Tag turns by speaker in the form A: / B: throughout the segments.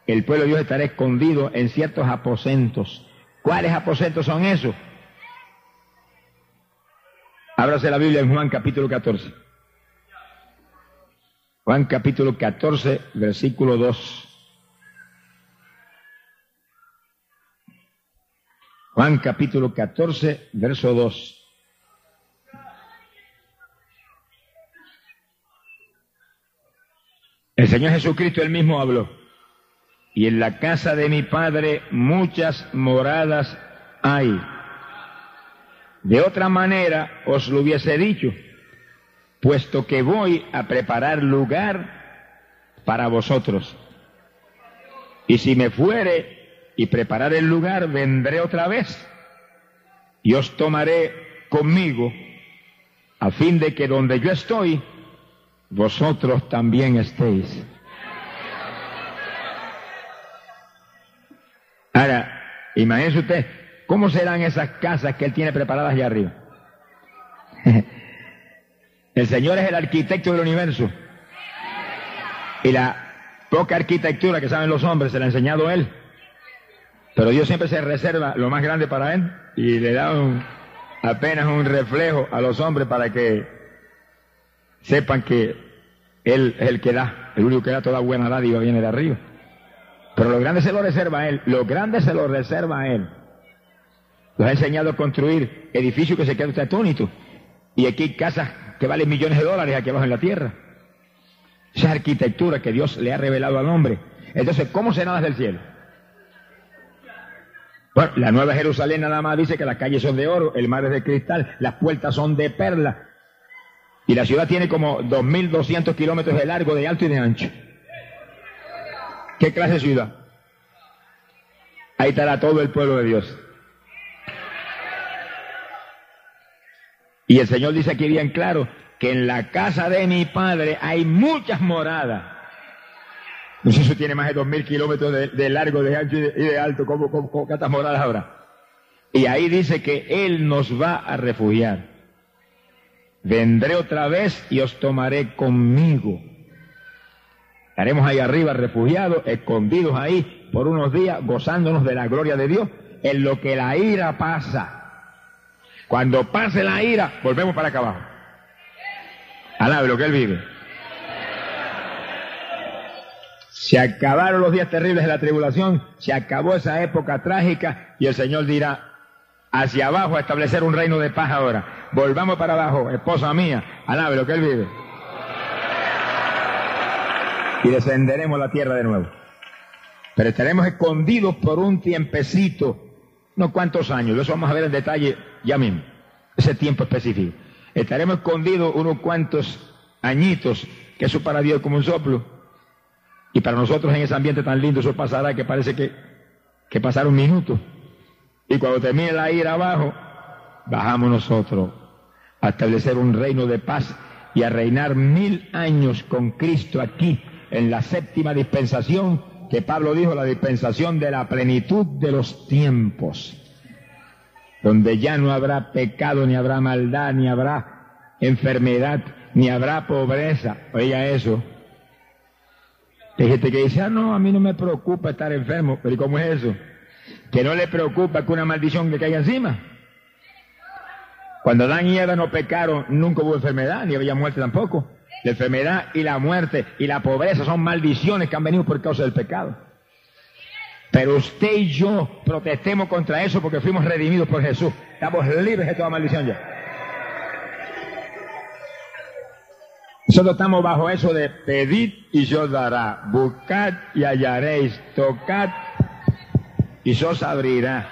A: el pueblo de Dios estará escondido en ciertos aposentos. ¿Cuáles aposentos son esos? Ábrase la Biblia en Juan capítulo 14. Juan capítulo 14, versículo 2. Juan capítulo 14, verso 2. El Señor Jesucristo él mismo habló. Y en la casa de mi Padre muchas moradas hay. De otra manera os lo hubiese dicho, puesto que voy a preparar lugar para vosotros. Y si me fuere y preparar el lugar, vendré otra vez y os tomaré conmigo, a fin de que donde yo estoy, vosotros también estéis. Ahora, imagínese usted, ¿cómo serán esas casas que él tiene preparadas allá arriba? El Señor es el arquitecto del universo. Y la poca arquitectura que saben los hombres se la ha enseñado él. Pero Dios siempre se reserva lo más grande para él y le da apenas un reflejo a los hombres para que sepan que él es el que da. El único que da toda buena dádiva viene de arriba. Pero lo grande se lo reserva a él. Lo grande se lo reserva a él. Los ha enseñado a construir edificios que se quedan atónitos. Y aquí hay casas que valen millones de dólares aquí abajo en la tierra. Esa arquitectura que Dios le ha revelado al hombre. Entonces, ¿cómo serán las del cielo? Bueno, la Nueva Jerusalén nada más dice que las calles son de oro, el mar es de cristal, las puertas son de perla. Y la ciudad tiene como 2.200 kilómetros de largo, de alto y de ancho. ¿Qué clase de ciudad? Ahí estará todo el pueblo de Dios. Y el Señor dice aquí bien claro que en la casa de mi Padre hay muchas moradas. No sé si eso tiene más de 2.000 kilómetros de largo, de ancho y de alto. ¿Cómo cuántas moradas habrá? Y ahí dice que Él nos va a refugiar. Vendré otra vez y os tomaré conmigo. Estaremos ahí arriba refugiados, escondidos ahí por unos días, gozándonos de la gloria de Dios, en lo que la ira pasa. Cuando pase la ira, volvemos para acá abajo. Alabe lo que Él vive. Se acabaron los días terribles de la tribulación, se acabó esa época trágica y el Señor dirá, hacia abajo a establecer un reino de paz ahora. Volvamos para abajo, esposa mía, alabe lo que Él vive. Y descenderemos la tierra de nuevo. Pero estaremos escondidos por un tiempecito, no cuántos años, eso vamos a ver en detalle ya mismo, ese tiempo específico. Estaremos escondidos unos cuantos añitos, que eso para Dios es como un soplo. Y para nosotros en ese ambiente tan lindo eso pasará que parece que pasará un minuto. Y cuando termine la ira abajo, bajamos nosotros a establecer un reino de paz y a reinar 1000 años con Cristo aquí en la séptima dispensación que Pablo dijo, la dispensación de la plenitud de los tiempos, donde ya no habrá pecado, ni habrá maldad, ni habrá enfermedad, ni habrá pobreza. Oiga eso. Hay gente que dice, no, a mí no me preocupa estar enfermo. Pero ¿y cómo es eso? Que no le preocupa que una maldición le caiga encima. Cuando Adán y Eva no pecaron, nunca hubo enfermedad, ni había muerte tampoco. La enfermedad y la muerte y la pobreza son maldiciones que han venido por causa del pecado. Pero usted y yo protestemos contra eso porque fuimos redimidos por Jesús. Estamos libres de toda maldición ya. Nosotros estamos bajo eso de pedid y se os dará, buscad y hallaréis, tocad y se os abrirá.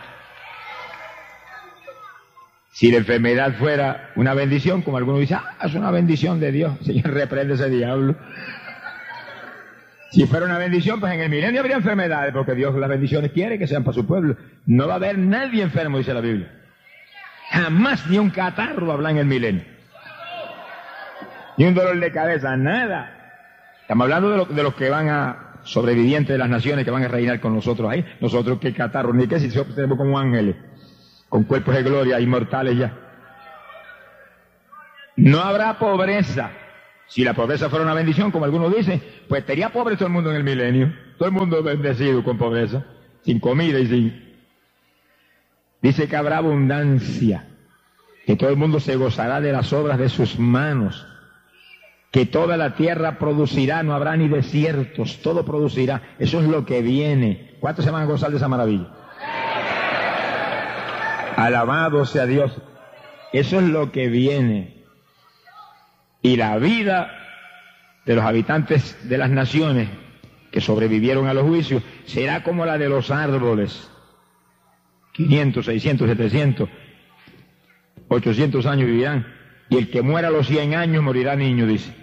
A: Si la enfermedad fuera una bendición, como algunos dicen, es una bendición de Dios, Señor, reprende ese diablo. Si fuera una bendición, pues en el milenio habría enfermedades, porque Dios las bendiciones quiere que sean para su pueblo. No va a haber nadie enfermo, dice la Biblia. Jamás ni un catarro habla en el milenio. Ni un dolor de cabeza, nada. Estamos hablando de los que van a sobrevivientes de las naciones que van a reinar con nosotros ahí. Nosotros que catarro, ni que si tenemos como ángeles, con cuerpos de gloria, inmortales ya. No habrá pobreza, Si la pobreza fuera una bendición, como algunos dicen, pues estaría pobre todo el mundo en el milenio. Todo el mundo bendecido con pobreza, sin comida y sin... Dice que habrá abundancia, que todo el mundo se gozará de las obras de sus manos, que toda la tierra producirá, no habrá ni desiertos, todo producirá. Eso es lo que viene. ¿Cuántos se van a gozar de esa maravilla? Alabado sea Dios. Eso es lo que viene. Y la vida de los habitantes de las naciones que sobrevivieron a los juicios será como la de los árboles. 500, 600, 700, 800 años vivirán. Y el que muera a los 100 años morirá niño, dice.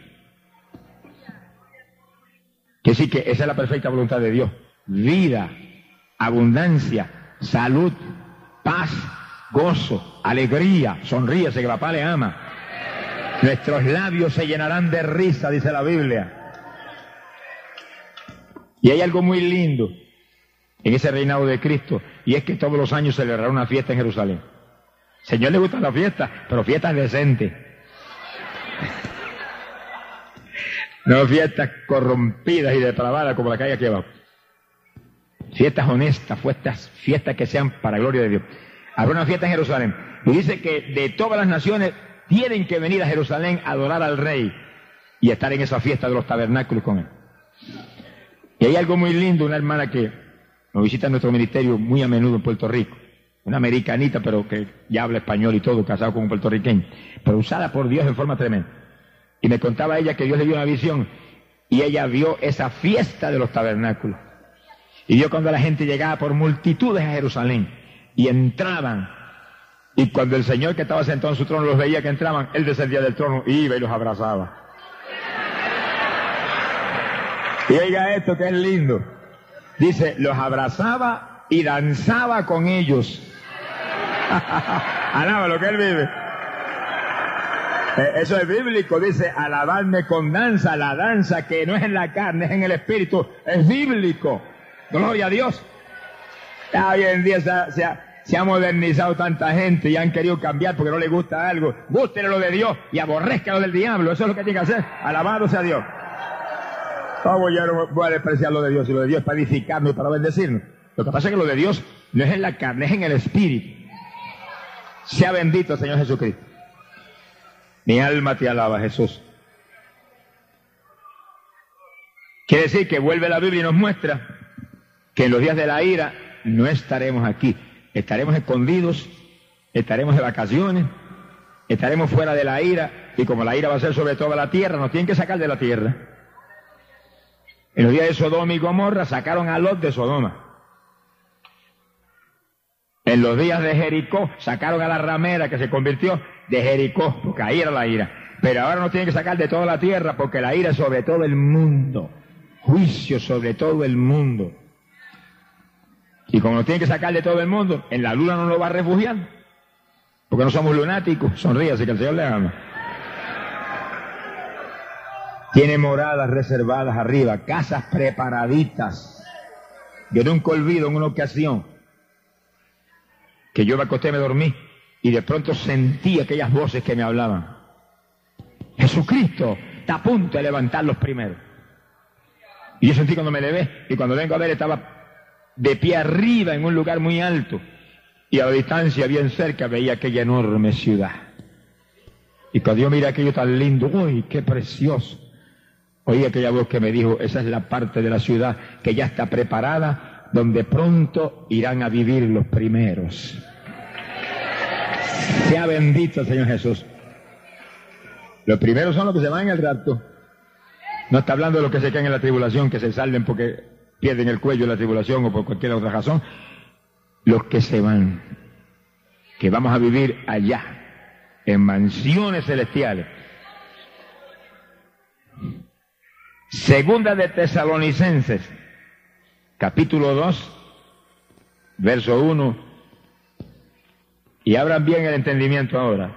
A: Que sí, que esa es la perfecta voluntad de Dios. Vida, abundancia, salud, paz, gozo, alegría. Sonríese que papá le ama. Nuestros labios se llenarán de risa, dice la Biblia. Y hay algo muy lindo en ese reinado de Cristo, y es que todos los años se celebrará una fiesta en Jerusalén. Señor le gustan las fiestas, pero fiestas decentes. No fiestas corrompidas y depravadas como la que hay aquí abajo. Fiestas honestas, fiestas que sean para gloria de Dios. Habrá una fiesta en Jerusalén. Y dice que de todas las naciones tienen que venir a Jerusalén a adorar al Rey y estar en esa fiesta de los tabernáculos con Él. Y hay algo muy lindo, una hermana que nos visita en nuestro ministerio muy a menudo en Puerto Rico. Una americanita, pero que ya habla español y todo, casado con un puertorriqueño, pero usada por Dios en forma tremenda. Y me contaba ella que Dios le dio una visión, y ella vio esa fiesta de los tabernáculos. Y vio cuando la gente llegaba por multitudes a Jerusalén, y entraban, y cuando el Señor que estaba sentado en su trono los veía que entraban, Él descendía del trono, iba y los abrazaba. Y oiga esto que es lindo. Dice, los abrazaba y danzaba con ellos. Alaba lo que Él vive. Eso es bíblico, dice, alabarme con danza. La danza que no es en la carne, es en el espíritu, es bíblico. Gloria a Dios. Hoy en día se ha modernizado tanta gente y han querido cambiar porque no les gusta algo. Gústele lo de Dios y aborrezca lo del diablo. Eso es lo que tiene que hacer. Alabado sea Dios. ¿Cómo yo no voy a despreciar lo de Dios? Y lo de Dios es para edificarnos y para bendecirnos. Lo que pasa es que lo de Dios no es en la carne, es en el espíritu. Sea bendito el Señor Jesucristo. Mi alma te alaba, Jesús. Quiere decir que vuelve la Biblia y nos muestra que en los días de la ira no estaremos aquí. Estaremos escondidos, estaremos de vacaciones, estaremos fuera de la ira, y como la ira va a ser sobre toda la tierra, nos tienen que sacar de la tierra. En los días de Sodoma y Gomorra sacaron a Lot de Sodoma. En los días de Jericó sacaron a la ramera que se convirtió de Jericó, porque ahí era la ira. Pero ahora nos tienen que sacar de toda la tierra porque la ira es sobre todo el mundo. Juicio sobre todo el mundo. Y como nos tienen que sacar de todo el mundo, en la luna no nos va a refugiar. Porque no somos lunáticos. Sonríase que el Señor le ama. Tiene moradas reservadas arriba, casas preparaditas. Yo nunca olvido en una ocasión que yo me acosté, me dormí, y de pronto sentí aquellas voces que me hablaban. Jesucristo está a punto de levantar los primeros. Y yo sentí cuando me levé, y cuando vengo a ver estaba de pie arriba en un lugar muy alto, y a la distancia bien cerca veía aquella enorme ciudad. Y cuando yo miré aquello tan lindo, ¡uy, qué precioso! Oí aquella voz que me dijo, esa es la parte de la ciudad que ya está preparada, donde pronto irán a vivir los primeros. Sea bendito el Señor Jesús. Los primeros son los que se van en el rapto. No está hablando de los que se quedan en la tribulación, que se salven porque pierden el cuello en la tribulación o por cualquier otra razón. Los que se van, que vamos a vivir allá, en mansiones celestiales. Segunda de Tesalonicenses, capítulo 2, verso 1, y abran bien el entendimiento ahora,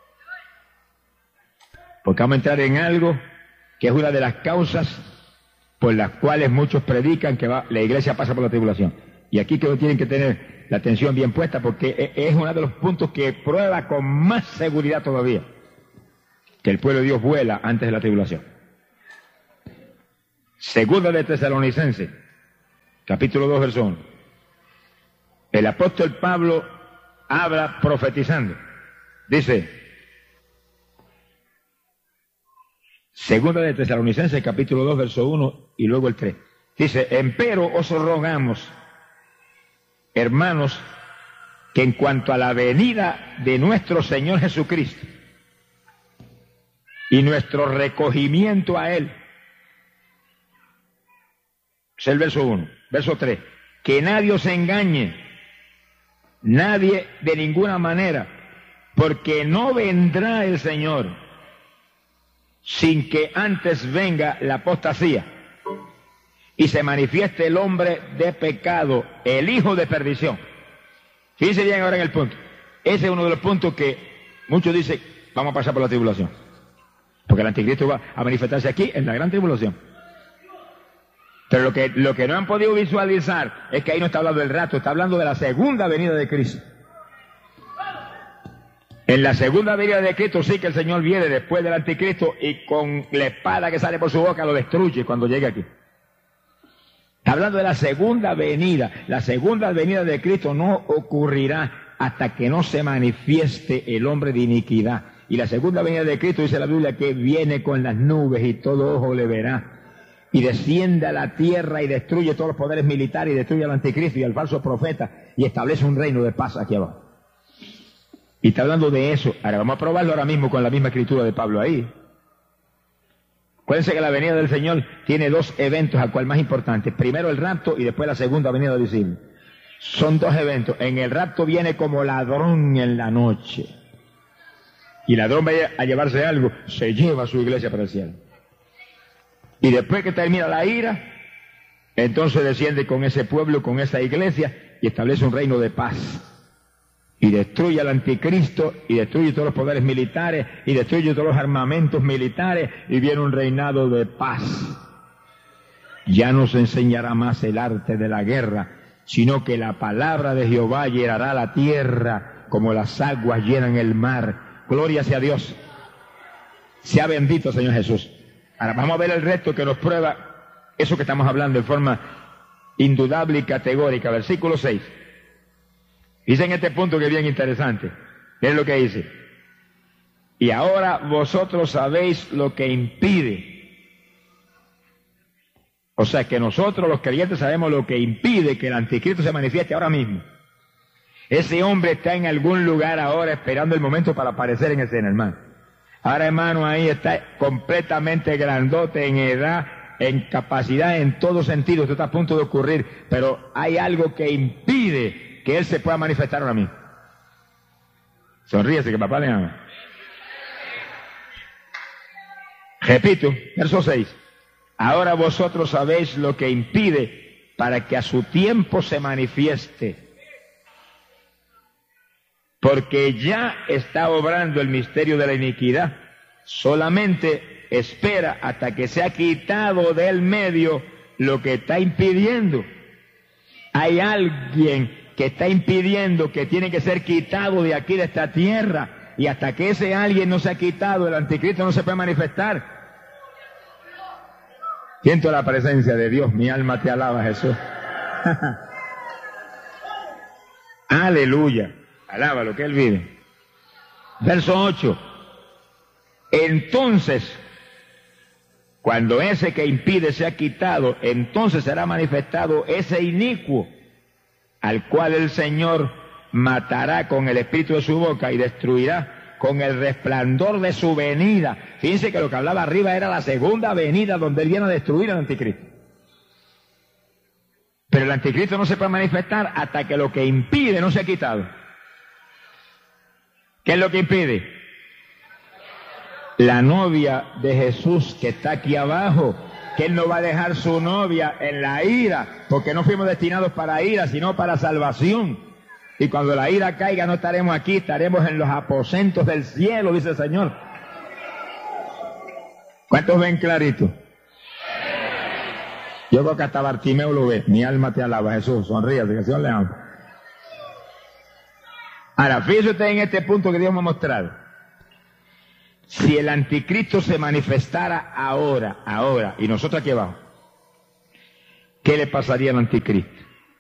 A: porque vamos a entrar en algo que es una de las causas por las cuales muchos predican que la iglesia pasa por la tribulación. Y aquí que tienen que tener la atención bien puesta porque es uno de los puntos que prueba con más seguridad todavía. que el pueblo de Dios vuela antes de la tribulación. Segunda de Tesalonicenses, capítulo 2, verso 1. El apóstol Pablo habla profetizando. Dice, Segunda de Tesalonicenses, capítulo 2, verso 1 y luego el 3. Dice, empero os rogamos, hermanos, que en cuanto a la venida de nuestro Señor Jesucristo y nuestro recogimiento a Él, es el verso 1, verso 3, que nadie os engañe, nadie de ninguna manera, porque no vendrá el Señor sin que antes venga la apostasía y se manifieste el hombre de pecado, el hijo de perdición. Fíjense bien ahora en el punto. Ese es uno de los puntos que muchos dicen, vamos a pasar por la tribulación. Porque el anticristo va a manifestarse aquí en la gran tribulación. Pero lo que no han podido visualizar es que ahí no está hablando del rapto, está hablando de la segunda venida de Cristo. En la segunda venida de Cristo sí que el Señor viene después del anticristo y con la espada que sale por su boca lo destruye cuando llegue aquí. Está hablando de la segunda venida. La segunda venida de Cristo no ocurrirá hasta que no se manifieste el hombre de iniquidad. Y la segunda venida de Cristo, dice la Biblia, que viene con las nubes y todo ojo le verá. Y desciende a la tierra y destruye todos los poderes militares y destruye al anticristo y al falso profeta y establece un reino de paz aquí abajo. Y está hablando de eso. Ahora vamos a probarlo ahora mismo con la misma escritura de Pablo ahí. Acuérdense que la venida del Señor tiene dos eventos, al cual más importante. Primero el rapto y después la segunda venida del discípulo. Son dos eventos. En el rapto viene como ladrón en la noche. Y el ladrón va a llevarse algo, se lleva a su iglesia para el cielo. Y después que termina la ira, entonces desciende con ese pueblo, con esa iglesia, y establece un reino de paz. Y destruye al anticristo, y destruye todos los poderes militares, y destruye todos los armamentos militares, y viene un reinado de paz. Ya no se enseñará más el arte de la guerra, sino que la palabra de Jehová llenará la tierra, como las aguas llenan el mar. Gloria sea Dios. Sea bendito, Señor Jesús. Ahora vamos a ver el resto que nos prueba eso que estamos hablando en forma indudable y categórica. Versículo 6. Dice en este punto que es bien interesante. Miren lo que dice. Y ahora vosotros sabéis lo que impide. O sea que nosotros los creyentes sabemos lo que impide que el anticristo se manifieste ahora mismo. Ese hombre está en algún lugar ahora esperando el momento para aparecer en escena, hermano. Ahora, hermano, ahí está completamente grandote en edad, en capacidad, en todo sentido. Esto está a punto de ocurrir, pero hay algo que impide que él se pueda manifestar ahora mismo. Sonríese que papá le ama. Repito, verso 6. Ahora vosotros sabéis lo que impide para que a su tiempo se manifieste. Porque ya está obrando el misterio de la iniquidad. Solamente espera hasta que se ha quitado del medio lo que está impidiendo. Hay alguien que está impidiendo que tiene que ser quitado de aquí, de esta tierra. Y hasta que ese alguien no se ha quitado, el anticristo no se puede manifestar. Siento la presencia de Dios, mi alma te alaba, Jesús. Aleluya. Alaba lo que Él vive. Verso 8. Entonces, cuando ese que impide sea quitado, entonces será manifestado ese inicuo, al cual el Señor matará con el espíritu de su boca y destruirá con el resplandor de su venida. Fíjense que lo que hablaba arriba era la segunda venida donde Él viene a destruir al anticristo. Pero el anticristo no se puede manifestar hasta que lo que impide no se ha quitado. ¿Qué es lo que impide? La novia de Jesús que está aquí abajo, que Él no va a dejar su novia en la ira, porque no fuimos destinados para ira, sino para salvación. Y cuando la ira caiga no estaremos aquí, estaremos en los aposentos del cielo, dice el Señor. ¿Cuántos ven clarito? Yo creo que hasta Bartimeo lo ve. Mi alma te alaba, Jesús. Sonríase, que el Señor le ama. Ahora, fíjese usted en este punto que Dios me ha mostrado. Si el anticristo se manifestara ahora, y nosotros aquí abajo, ¿qué le pasaría al anticristo?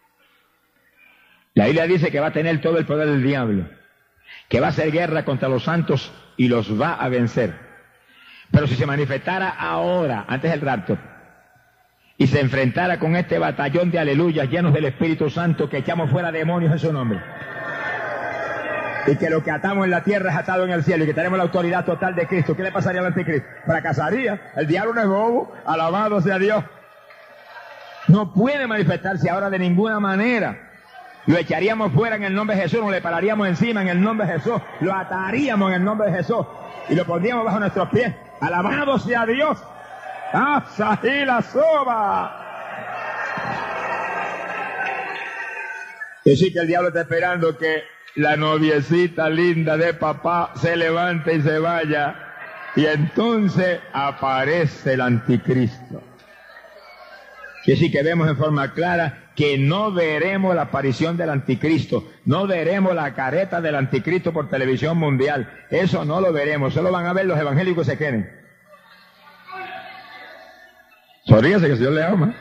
A: La Biblia dice que va a tener todo el poder del diablo, que va a hacer guerra contra los santos y los va a vencer. Pero si se manifestara ahora, antes del rapto, y se enfrentara con este batallón de aleluyas llenos del Espíritu Santo, que echamos fuera demonios en su nombre, y que lo que atamos en la tierra es atado en el cielo, y que tenemos la autoridad total de Cristo, ¿qué le pasaría al anticristo? Fracasaría. El diablo no es bobo, alabado sea Dios. No puede manifestarse ahora de ninguna manera. Lo echaríamos fuera en el nombre de Jesús, nos le pararíamos encima en el nombre de Jesús, lo ataríamos en el nombre de Jesús y lo pondríamos bajo nuestros pies. Alabado sea Dios. ¡Asají la soba! Y sí que el diablo está esperando que la noviecita linda de papá se levante y se vaya, y entonces aparece el anticristo. Y sí que vemos en forma clara que no veremos la aparición del anticristo, no veremos la careta del anticristo por televisión mundial, eso no lo veremos, solo van a ver los evangélicos que se queden. Sonríase que el Señor le ama.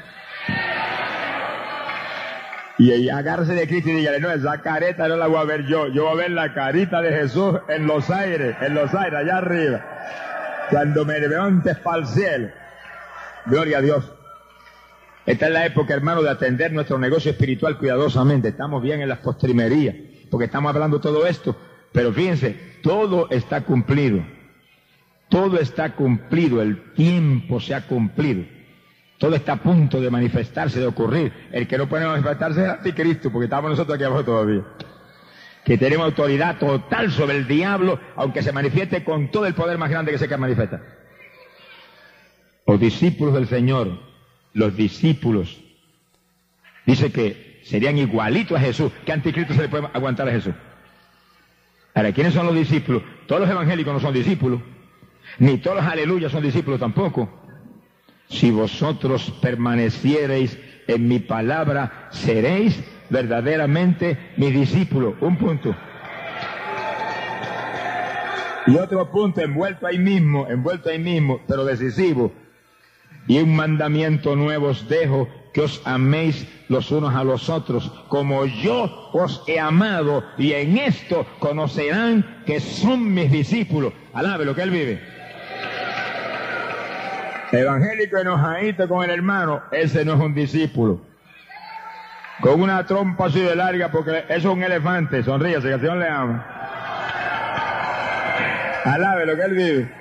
A: Y agárrese de Cristo y dígale, no, esa careta no la voy a ver yo voy a ver la carita de Jesús en los aires, allá arriba, cuando me levantes para el cielo. Gloria a Dios. Esta es la época, hermano, de atender nuestro negocio espiritual cuidadosamente. Estamos bien en las postrimerías, porque estamos hablando de todo esto. Pero fíjense, todo está cumplido. Todo está cumplido. El tiempo se ha cumplido. Todo está a punto de manifestarse, de ocurrir. El que no puede manifestarse es el anticristo, porque estamos nosotros aquí abajo todavía. Que tenemos autoridad total sobre el diablo, aunque se manifieste con todo el poder más grande que se manifiesta. Los discípulos del Señor, los discípulos, dice que serían igualitos a Jesús. ¿Qué anticristo se le puede aguantar a Jesús? Ahora, ¿quiénes son los discípulos? Todos los evangélicos no son discípulos, ni todos los aleluyas son discípulos tampoco. Si vosotros permaneciereis en mi palabra, seréis verdaderamente mis discípulos. Un punto. Y otro punto, envuelto ahí mismo, pero decisivo. Y un mandamiento nuevo os dejo, que os améis los unos a los otros, como yo os he amado, y en esto conocerán que son mis discípulos. Alabe lo que él vive. Evangélico enojadito con el hermano, ese no es un discípulo. Con una trompa así de larga, porque eso es un elefante. Sonríase, que el Señor le ama. Alabe lo que él vive.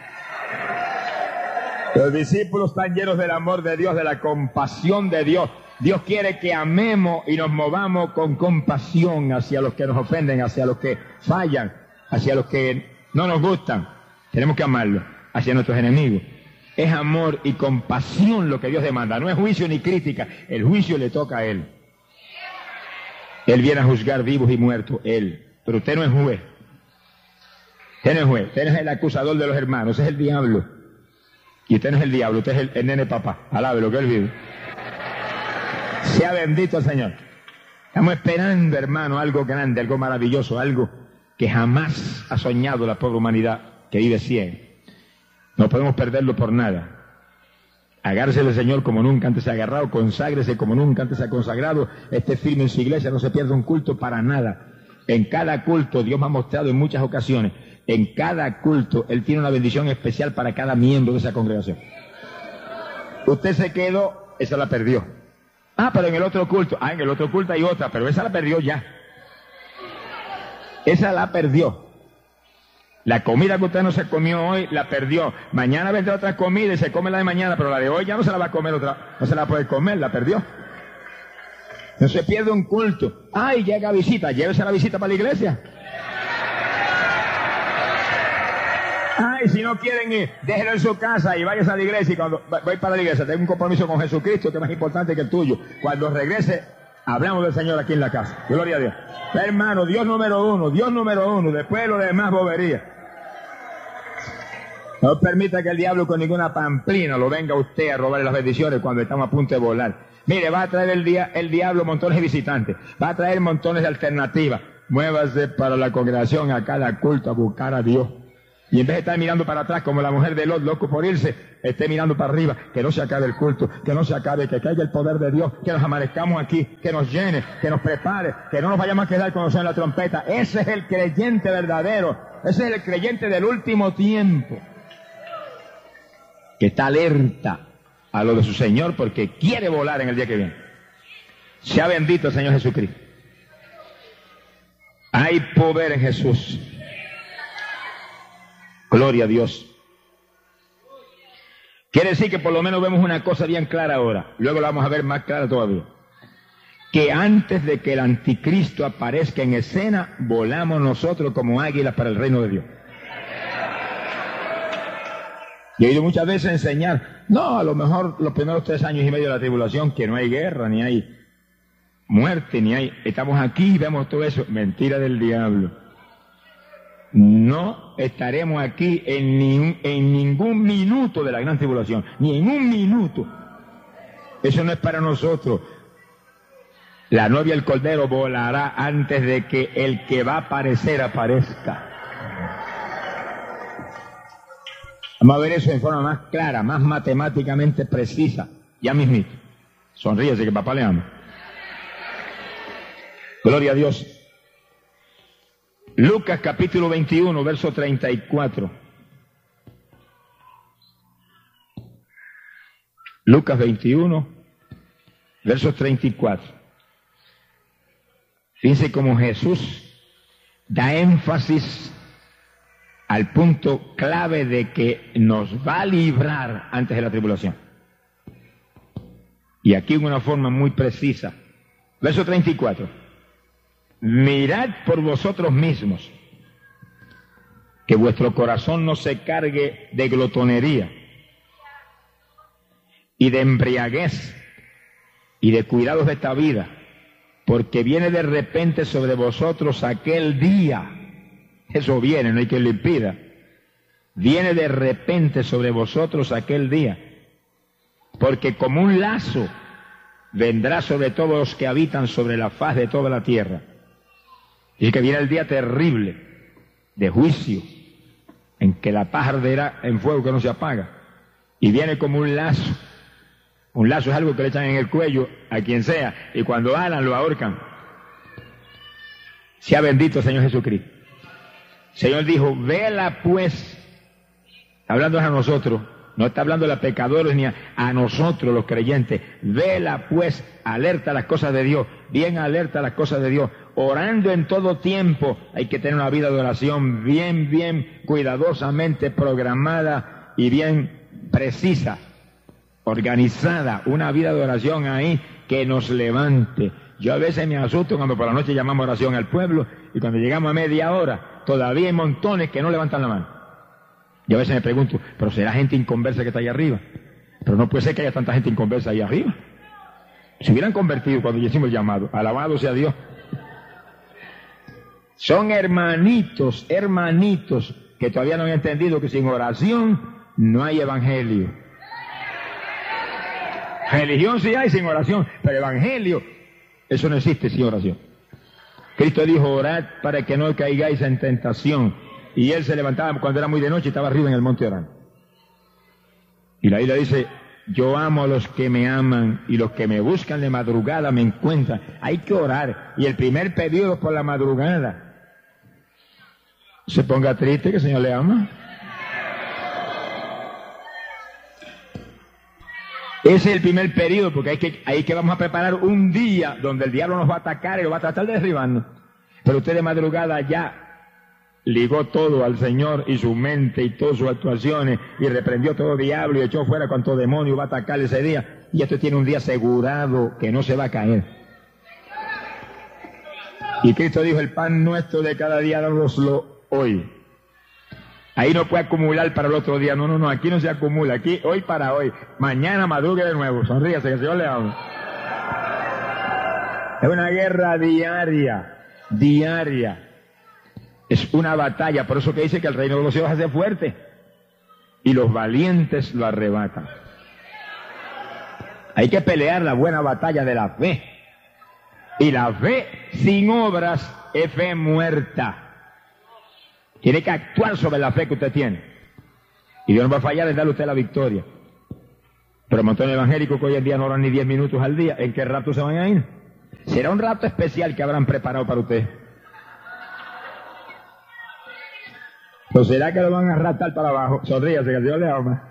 A: Los discípulos están llenos del amor de Dios, de la compasión de Dios. Dios quiere que amemos y nos movamos con compasión hacia los que nos ofenden, hacia los que fallan, hacia los que no nos gustan. Tenemos que amarlos, hacia nuestros enemigos. Es amor y compasión lo que Dios demanda. No es juicio ni crítica. El juicio le toca a Él. Él viene a juzgar vivos y muertos, Él. Pero usted no es juez. Usted no es juez. Usted es el acusador de los hermanos. Ese es el diablo. Y usted no es el diablo. Usted es el nene papá. Alabe lo que Él vive. Sea bendito el Señor. Estamos esperando, hermano, algo grande, algo maravilloso, algo que jamás ha soñado la pobre humanidad que vive ciega. No podemos perderlo por nada. Agárrese del Señor como nunca antes se ha agarrado, conságrese como nunca antes se ha consagrado, esté firme en su iglesia, no se pierda un culto para nada. En cada culto, Dios me ha mostrado en muchas ocasiones, en cada culto, Él tiene una bendición especial para cada miembro de esa congregación. Usted se quedó, esa la perdió. Pero en el otro culto, en el otro culto hay otra, pero esa la perdió ya. Esa la perdió. La comida que usted no se comió hoy, la perdió. Mañana vendrá otra comida y se come la de mañana, pero la de hoy ya no se la va a comer otra, no se la puede comer, la perdió. No se pierde un culto. Llega visita, llévese la visita para la iglesia. Si no quieren ir, déjenlo en su casa y váyase a la iglesia. Y cuando voy para la iglesia, tengo un compromiso con Jesucristo que es más importante que el tuyo. Cuando regrese, hablamos del Señor aquí en la casa. Gloria a Dios. Hermano, Dios número uno, después lo demás bobería. No permita que el diablo con ninguna pamplina lo venga a usted a robarle las bendiciones cuando estamos a punto de volar. Mire, va a traer el diablo montones de visitantes, va a traer montones de alternativas. Muévase para la congregación a cada culto a buscar a Dios. Y en vez de estar mirando para atrás como la mujer de Lot, loco por irse, esté mirando para arriba, que no se acabe el culto, que no se acabe, que caiga el poder de Dios, que nos amanezcamos aquí, que nos llene, que nos prepare, que no nos vayamos a quedar cuando suene la trompeta. Ese es el creyente verdadero, ese es el creyente del último tiempo, que está alerta a lo de su Señor porque quiere volar en el día que viene. Sea bendito el Señor Jesucristo. Hay poder en Jesús. Gloria a Dios. Quiere decir que por lo menos vemos una cosa bien clara ahora. Luego la vamos a ver más clara todavía. Que antes de que el anticristo aparezca en escena, volamos nosotros como águilas para el reino de Dios. Y he oído muchas veces enseñar, no, a lo mejor los primeros 3 años y medio de la tribulación, que no hay guerra, ni hay muerte, ni hay... Estamos aquí y vemos todo eso. Mentira del diablo. No estaremos aquí en ningún minuto de la gran tribulación, ni en un minuto. Eso no es para nosotros. La novia del Cordero volará antes de que el que va a aparecer aparezca. Vamos a ver eso en forma más clara, más matemáticamente precisa. Ya mismito. Sonríese que papá le ama. Gloria a Dios. Lucas capítulo 21, verso 34. Lucas 21, verso 34. Fíjense cómo Jesús da énfasis al punto clave de que nos va a librar antes de la tribulación. Y aquí en una forma muy precisa. Verso 34. Mirad por vosotros mismos, que vuestro corazón no se cargue de glotonería y de embriaguez y de cuidados de esta vida, porque viene de repente sobre vosotros aquel día. Eso viene, no hay quien lo impida. Viene de repente sobre vosotros aquel día, porque como un lazo vendrá sobre todos los que habitan sobre la faz de toda la tierra. Y que viene el día terrible de juicio, en que la paz arderá en fuego que no se apaga. Y viene como un lazo. Un lazo es algo que le echan en el cuello a quien sea, y cuando alan lo ahorcan. Sea bendito el Señor Jesucristo. El Señor dijo, vela pues, hablando a nosotros, no está hablando a pecadores ni a nosotros los creyentes. Vela pues, alerta a las cosas de Dios, bien alerta a las cosas de Dios, orando en todo tiempo. Hay que tener una vida de oración bien cuidadosamente programada y bien precisa, organizada, una vida de oración ahí que nos levante. Yo a veces me asusto cuando por la noche llamamos oración al pueblo y cuando llegamos a media hora todavía hay montones que no levantan la mano. Yo a veces me pregunto, ¿pero será gente inconversa que está ahí arriba? Pero no puede ser que haya tanta gente inconversa ahí arriba. Se hubieran convertido cuando hicimos el llamado. Alabado sea Dios. Son hermanitos que todavía no han entendido que sin oración no hay evangelio. Religión sí hay sin oración, pero evangelio, eso no existe sin oración. Cristo dijo, orad para que no caigáis en tentación. Y él se levantaba cuando era muy de noche y estaba arriba en el monte orando. Y la Biblia dice, yo amo a los que me aman y los que me buscan de madrugada me encuentran. Hay que orar. Y el primer pedido es por la madrugada. Se ponga triste que el Señor le ama. Ese es el primer periodo, porque hay que vamos a preparar un día donde el diablo nos va a atacar y lo va a tratar de derribarnos. Pero usted de madrugada ya ligó todo al Señor y su mente y todas sus actuaciones y reprendió todo diablo y echó fuera cuanto demonio va a atacar ese día. Y esto tiene un día asegurado que no se va a caer. Y Cristo dijo, el pan nuestro de cada día dánoslo hoy. Ahí no puede acumular para el otro día. No, aquí no se acumula. Aquí, hoy para hoy. Mañana madrugue de nuevo. Sonríase, que el Señor le ama. Es una guerra diaria. Es una batalla. Por eso que dice que el reino de los cielos hace fuerte. Y los valientes lo arrebatan. Hay que pelear la buena batalla de la fe. Y la fe sin obras es fe muerta. Tiene que actuar sobre la fe que usted tiene. Y Dios no va a fallar en darle a usted la victoria. Pero montones evangélicos que hoy en día no oran ni 10 minutos al día, ¿en qué rato se van a ir? Será un rato especial que habrán preparado para usted. ¿O será que lo van a arrastrar para abajo? Sonríase, que el Dios le ama.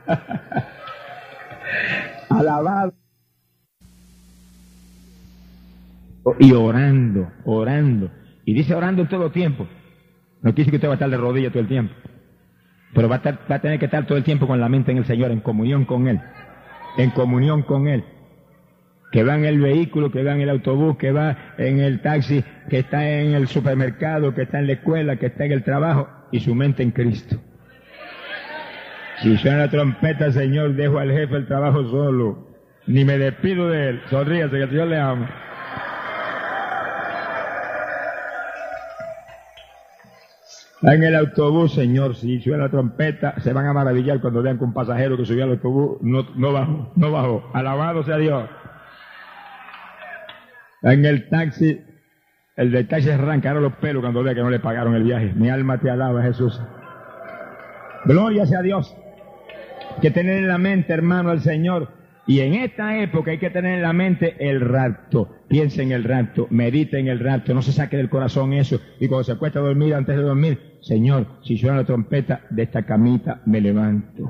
A: Alabado. Y orando, orando. Y dice orando en todo tiempo. No quiere decir que usted va a estar de rodillas todo el tiempo. Pero va a tener que estar todo el tiempo con la mente en el Señor, en comunión con Él. En comunión con Él. Que va en el vehículo, que va en el autobús, que va en el taxi, que está en el supermercado, que está en la escuela, que está en el trabajo, y su mente en Cristo. Si suena la trompeta, Señor, dejo al jefe el trabajo solo. Ni me despido de él. Sonríase, que el Señor le ama. En el autobús, Señor, si suena la trompeta, se van a maravillar cuando vean que un pasajero que subió al autobús no bajó. Alabado sea Dios. En el taxi, el del taxi arrancará los pelos cuando vea que no le pagaron el viaje. Mi alma te alaba, Jesús. Gloria sea a Dios. Hay que tener en la mente, hermano, al Señor. Y en esta época hay que tener en la mente el rapto. Piense en el rapto, medite en el rapto, no se saque del corazón eso. Y cuando se acuesta a dormir, antes de dormir, Señor, si suena la trompeta, de esta camita me levanto.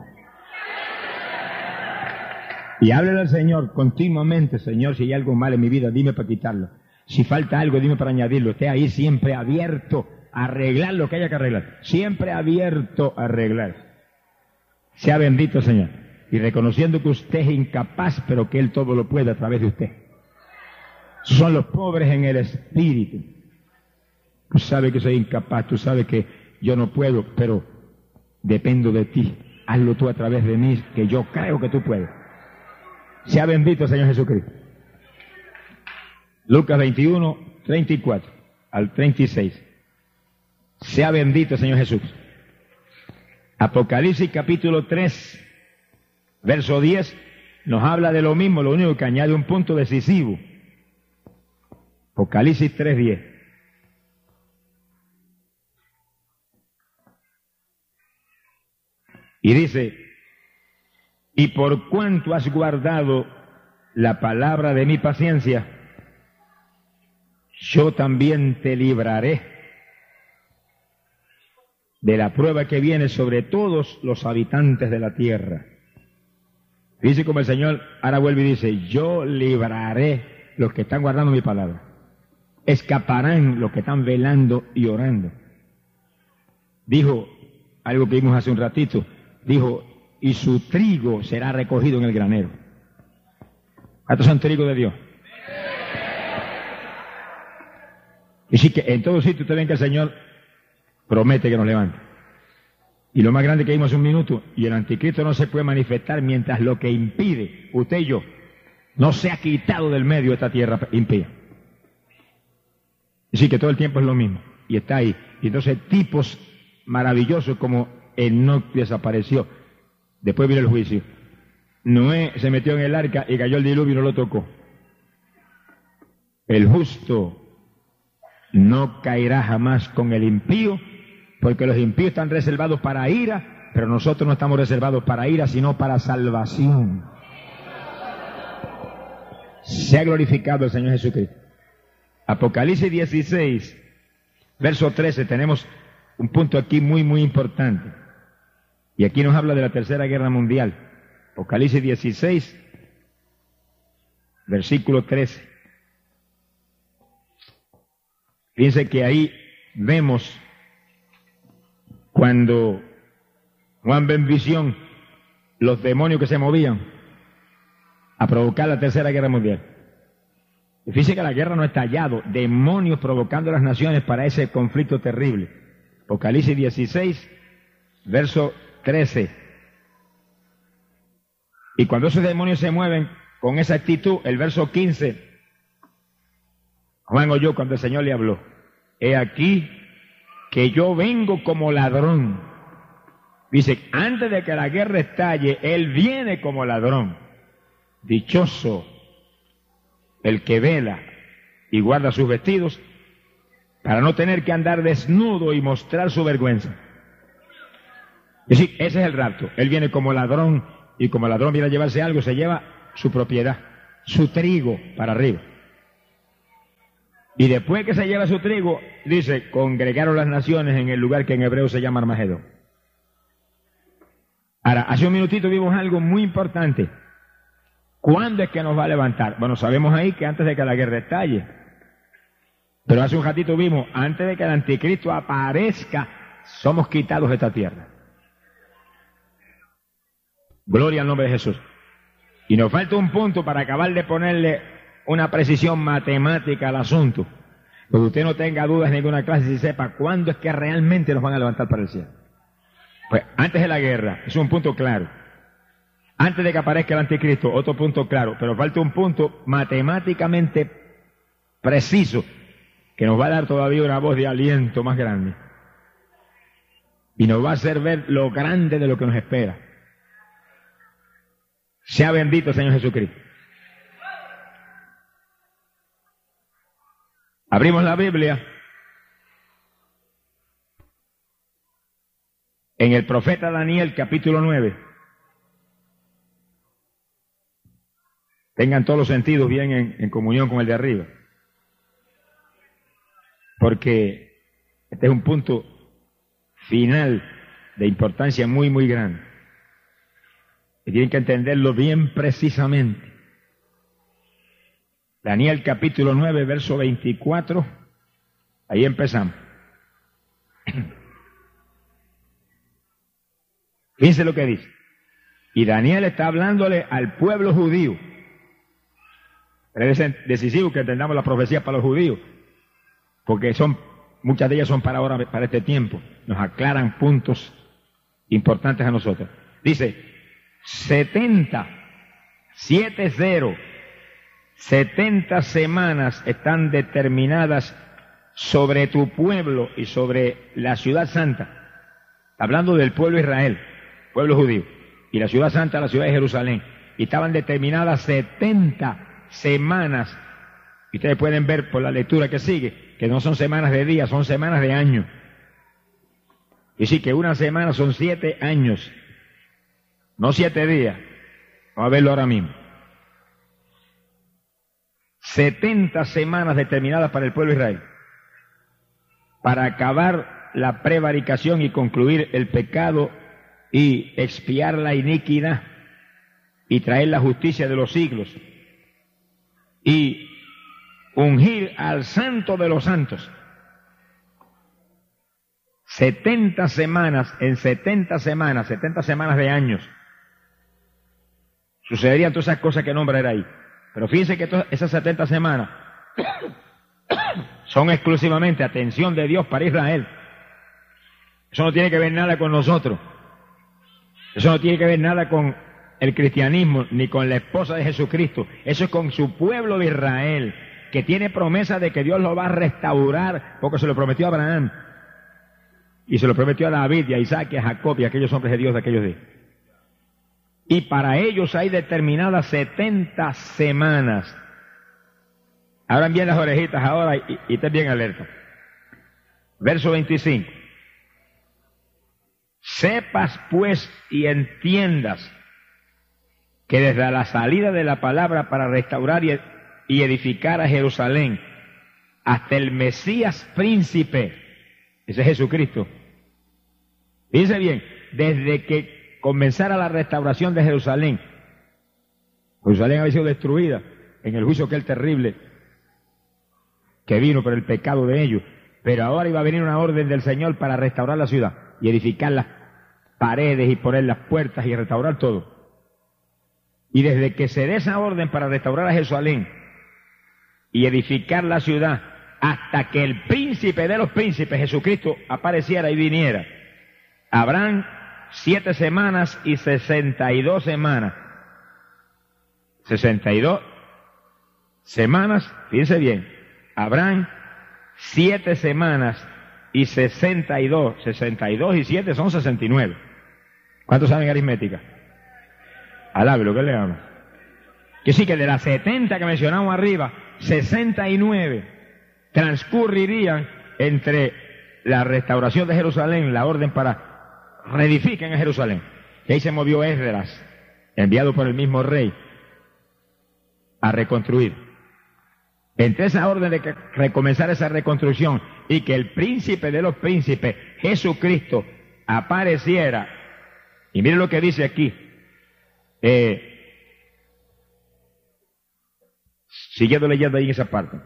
A: Y háblele al Señor continuamente, Señor, si hay algo mal en mi vida, dime para quitarlo. Si falta algo, dime para añadirlo. Esté ahí siempre abierto a arreglar lo que haya que arreglar. Siempre abierto a arreglar. Sea bendito, Señor. Y reconociendo que usted es incapaz, pero que Él todo lo puede a través de usted. Son los pobres en el espíritu. Tú sabes que soy incapaz, tú sabes que yo no puedo, pero dependo de ti. Hazlo tú a través de mí, que yo creo que tú puedes. Sea bendito, Señor Jesucristo. Lucas 21, 34 al 36. Sea bendito, Señor Jesús. Apocalipsis capítulo 3, verso 10, nos habla de lo mismo, lo único que añade un punto decisivo. Apocalipsis 3, 10. Y dice, y por cuanto has guardado la palabra de mi paciencia, yo también te libraré de la prueba que viene sobre todos los habitantes de la tierra. Dice como el Señor, ahora vuelve y dice, yo libraré los que están guardando mi palabra. Escaparán los que están velando y orando. Dijo algo que vimos hace un ratito, dijo, y su trigo será recogido en el granero. ¿Cuántos son trigo de Dios? Y sí que en todo sitio ustedes ven que el Señor promete que nos levante. Y lo más grande que vimos hace un minuto, y el anticristo no se puede manifestar mientras lo que impide, usted y yo, no se ha quitado del medio de esta tierra impía. Así que todo el tiempo es lo mismo, y está ahí. Y entonces tipos maravillosos como Enoc desapareció. Después vino el juicio. Noé se metió en el arca y cayó el diluvio y no lo tocó. El justo no caerá jamás con el impío, porque los impíos están reservados para ira, pero nosotros no estamos reservados para ira, sino para salvación. Sea glorificado el Señor Jesucristo. Apocalipsis 16, verso 13, tenemos un punto aquí muy, muy importante. Y aquí nos habla de la Tercera Guerra Mundial. Apocalipsis 16, versículo 13. Fíjense que ahí vemos cuando Juan ve en visión los demonios que se movían a provocar la Tercera Guerra Mundial. Y fíjense que la guerra no ha estallado, demonios provocando a las naciones para ese conflicto terrible. Apocalipsis 16, verso 13. Y cuando esos demonios se mueven con esa actitud, el verso 15, Juan oyó cuando el Señor le habló, he aquí que yo vengo como ladrón. Dice, antes de que la guerra estalle, Él viene como ladrón. Dichoso el que vela y guarda sus vestidos para no tener que andar desnudo y mostrar su vergüenza. Es decir, ese es el rapto. Él viene como ladrón, y como ladrón viene a llevarse algo, se lleva su propiedad, su trigo para arriba. Y después que se lleva su trigo, dice, congregaron las naciones en el lugar que en hebreo se llama Armagedón. Ahora, hace un minutito vimos algo muy importante. ¿Cuándo es que nos va a levantar? Bueno, sabemos ahí que antes de que la guerra estalle. Pero hace un ratito vimos, antes de que el anticristo aparezca, somos quitados de esta tierra. Gloria al nombre de Jesús. Y nos falta un punto para acabar de ponerle una precisión matemática al asunto. Porque usted no tenga dudas en ninguna clase y sepa cuándo es que realmente nos van a levantar para el cielo. Pues antes de la guerra, es un punto claro. Antes de que aparezca el anticristo, otro punto claro. Pero falta un punto matemáticamente preciso que nos va a dar todavía una voz de aliento más grande. Y nos va a hacer ver lo grande de lo que nos espera. Sea bendito el Señor Jesucristo. Abrimos la Biblia en el profeta Daniel, capítulo 9. Tengan todos los sentidos bien en comunión con el de arriba. Porque este es un punto final de importancia muy, muy grande. Y tienen que entenderlo bien precisamente. Daniel capítulo 9, verso 24. Ahí empezamos. Fíjense lo que dice. Y Daniel está hablándole al pueblo judío. Pero es decisivo que entendamos la profecía para los judíos. Porque muchas de ellas son para ahora, para este tiempo. Nos aclaran puntos importantes a nosotros. Dice, 70 semanas están determinadas sobre tu pueblo y sobre la ciudad santa. Hablando del pueblo Israel, pueblo judío, y la ciudad santa, la ciudad de Jerusalén. Y estaban determinadas 70 semanas. Y ustedes pueden ver por la lectura que sigue, que no son semanas de días, son semanas de años. Y sí que una semana son 7 años, no 7 días. Vamos a verlo ahora mismo. 70 semanas determinadas para el pueblo de Israel, para acabar la prevaricación y concluir el pecado y expiar la iniquidad y traer la justicia de los siglos y ungir al santo de los santos. 70 semanas, en 70 semanas de años, sucederían todas esas cosas que nombraré ahí. Pero fíjense que esas 70 semanas son exclusivamente atención de Dios para Israel. Eso no tiene que ver nada con nosotros. Eso no tiene que ver nada con el cristianismo, ni con la esposa de Jesucristo. Eso es con su pueblo de Israel, que tiene promesa de que Dios lo va a restaurar, porque se lo prometió a Abraham, y se lo prometió a David, y a Isaac, y a Jacob, y a aquellos hombres de Dios de aquellos días. Y para ellos hay determinadas 70 semanas. Abran bien las orejitas ahora y estén bien alertas. Verso 25. Sepas pues y entiendas que desde la salida de la palabra para restaurar y edificar a Jerusalén hasta el Mesías príncipe, ese es Jesucristo. Fíjense bien, desde que comenzara la restauración de Jerusalén, Jerusalén había sido destruida en el juicio aquel terrible que vino por el pecado de ellos, pero ahora iba a venir una orden del Señor para restaurar la ciudad y edificar las paredes y poner las puertas y restaurar todo. Y desde que se dé esa orden para restaurar a Jerusalén y edificar la ciudad, hasta que el príncipe de los príncipes, Jesucristo, apareciera y viniera, habrán 7 semanas y 62 semanas. 62 semanas, fíjense bien, habrán 7 semanas y 62. 62 y 7 son 69. ¿Cuántos saben aritmética? Alabe lo que le llamo. Que sí, que de las 70 que mencionamos arriba, 69 transcurrirían entre la restauración de Jerusalén, la orden para reedifiquen a Jerusalén. Y ahí se movió Esdras, enviado por el mismo rey, a reconstruir. Entre esa orden de que recomenzar esa reconstrucción y que el príncipe de los príncipes, Jesucristo, apareciera. Y miren lo que dice aquí. Siguiendo leyendo ahí en esa parte.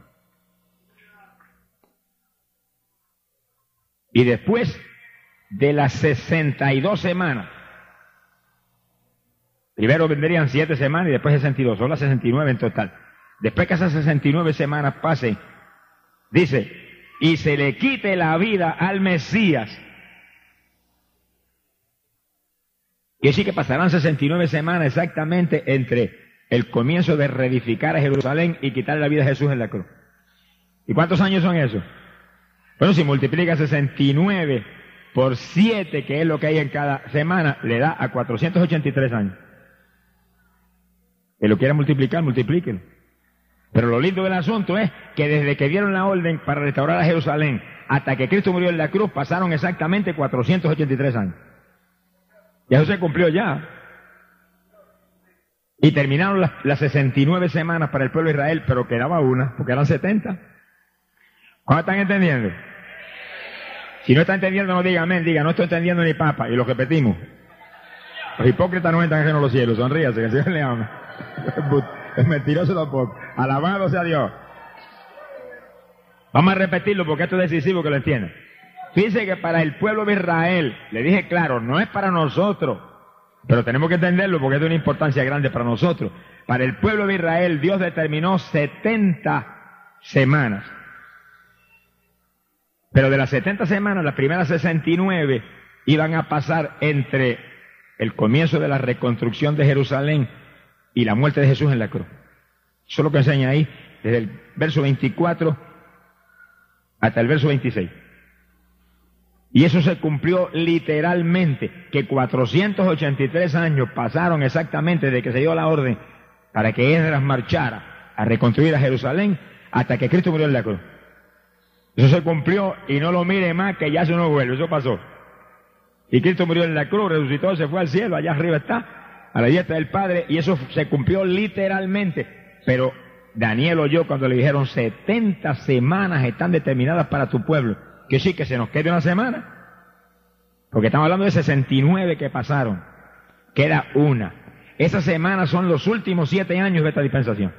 A: Y después de las 62 semanas, primero vendrían 7 semanas y después 62, son las 69 en total. Después que esas 69 semanas pasen, dice, y se le quite la vida al Mesías. Y así que pasarán 69 semanas exactamente entre el comienzo de reedificar a Jerusalén y quitar la vida a Jesús en la cruz. ¿Y cuántos años son esos? Bueno, si multiplica 69 por 7, que es lo que hay en cada semana, le da a 483 años. Que lo quiera multiplicar, multiplíquelo. Pero lo lindo del asunto es que desde que dieron la orden para restaurar a Jerusalén hasta que Cristo murió en la cruz, pasaron exactamente 483 años. Y eso se cumplió ya. Y terminaron las 69 semanas para el pueblo de Israel, pero quedaba una, porque eran 70. ¿Cómo están entendiendo? Si no está entendiendo, no diga amén, diga, no estoy entendiendo ni papa, y lo repetimos. Los hipócritas no entran en los cielos, sonríase, que el Señor le ama. Es mentiroso tampoco. Alabado sea Dios. Vamos a repetirlo porque esto es decisivo que lo entiendan. Fíjense que para el pueblo de Israel, le dije claro, no es para nosotros, pero tenemos que entenderlo porque es de una importancia grande para nosotros. Para el pueblo de Israel, Dios determinó 70 semanas. Pero de las 70 semanas, las primeras 69 iban a pasar entre el comienzo de la reconstrucción de Jerusalén y la muerte de Jesús en la cruz. Eso es lo que enseña ahí, desde el verso 24 hasta el verso 26. Y eso se cumplió literalmente, que 483 años pasaron exactamente desde que se dio la orden para que Esdras marchara a reconstruir a Jerusalén hasta que Cristo murió en la cruz. Eso se cumplió y no lo mire más, que ya eso no vuelve, eso pasó. Y Cristo murió en la cruz, resucitó, se fue al cielo, allá arriba está, a la diestra del Padre, y eso se cumplió literalmente. Pero Daniel oyó cuando le dijeron 70 semanas están determinadas para tu pueblo. Que sí, que se nos quede una semana. Porque estamos hablando de 69 que pasaron. Queda una. Esas semanas son los últimos 7 años de esta dispensación.